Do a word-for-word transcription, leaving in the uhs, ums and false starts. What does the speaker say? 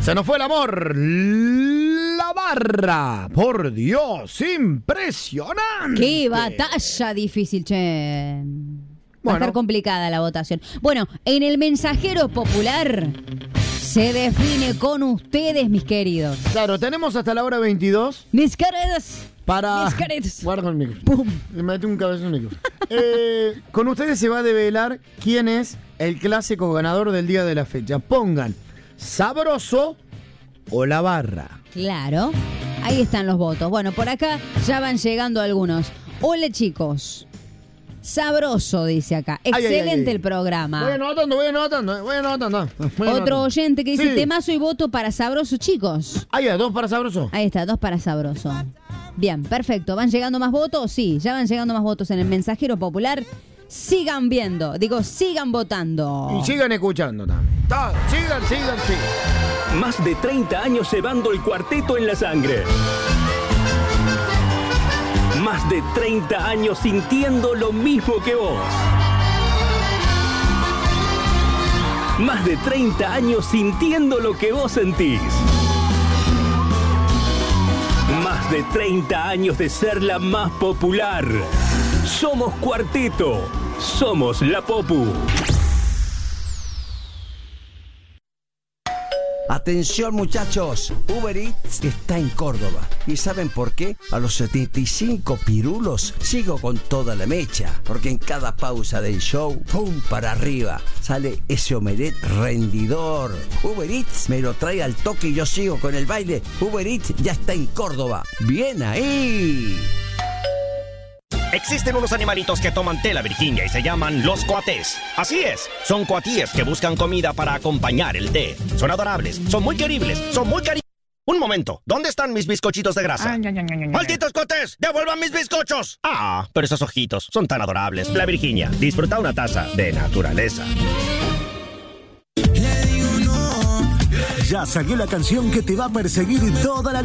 Se nos fue el amor. La barra. Por Dios, impresionante. Qué batalla difícil, che. Va Bueno. a estar complicada la votación. Bueno, en el mensajero popular se define con ustedes, mis queridos. Claro, tenemos hasta la hora veintidós Mis queridos. para... Mis queridos. Guarda el micro. Pum. Le metí un cabezazo en el micro. Eh, con ustedes se va a develar quién es el clásico ganador del día de la fecha. Pongan sabroso o la barra. Claro, ahí están los votos. Bueno, por acá ya van llegando algunos. Hola, chicos. Sabroso, dice acá. Ay, Excelente ay, ay, ay. el programa. Voy anotando, voy anotando, voy anotando. Voy Otro anotando. oyente que dice, Sí. temazo y voto para Sabroso, chicos. Ah, ya, dos para sabroso. Ahí está, dos para Sabroso. Bien, perfecto. ¿Van llegando más votos? Sí, ya van llegando más votos en el mensajero popular. Sigan viendo, digo, sigan votando. Y sigan escuchando también. Ta- Sigan, sigan, sigan. Más de treinta años llevando el cuarteto en la sangre. Más de treinta años sintiendo lo mismo que vos. Más de treinta años sintiendo lo que vos sentís. Más de treinta años de ser la más popular. Somos Cuarteto. Somos la Popu. Atención muchachos, Uber Eats está en Córdoba. ¿Y saben por qué? A los setenta y cinco pirulos sigo con toda la mecha. Porque en cada pausa del show, ¡pum! Para arriba, sale ese omelette rendidor. Uber Eats me lo trae al toque y yo sigo con el baile. Uber Eats ya está en Córdoba. ¡Bien ahí! Existen unos animalitos que toman tela, Virginia, y se llaman los cuatés. Así es, son cuatíes que buscan comida para acompañar el té. Son adorables, son muy queribles, son muy cari... Un momento, ¿dónde están mis bizcochitos de grasa? Ay, ay, ay, ay, ¡malditos cuatés! ¡Devuelvan mis bizcochos! Ah, pero esos ojitos son tan adorables. La Virginia, disfruta una taza de naturaleza. Ya salió la canción que te va a perseguir toda la